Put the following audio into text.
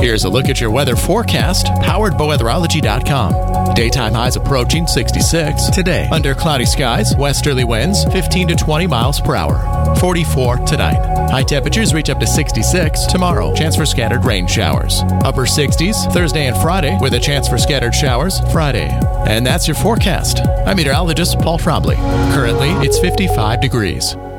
Here's a look at your weather forecast, powered by weatherology.com. Daytime highs approaching 66 today. Under cloudy skies, westerly winds 15 to 20 miles per hour. 44 tonight. High temperatures reach up to 66 tomorrow. Chance for scattered rain showers. Upper 60s Thursday and Friday with a chance for scattered showers Friday. And that's your forecast. I'm meteorologist Paul Frombley. Currently, it's 55 degrees.